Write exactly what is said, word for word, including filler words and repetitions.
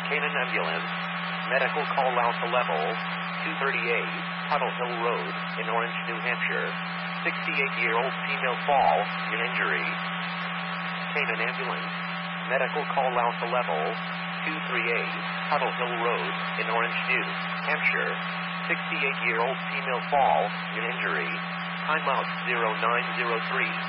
Canaan Ambulance. Medical call out to level two thirty-eight, Tuttle Hill Road in Orange, New Hampshire. sixty-eight-year-old female fall in injury. Canaan Ambulance. Medical call out to level two thirty-eight, Tuttle Hill Road in Orange, New Hampshire. sixty-eight-year-old female fall in injury. Timeout zero nine zero three.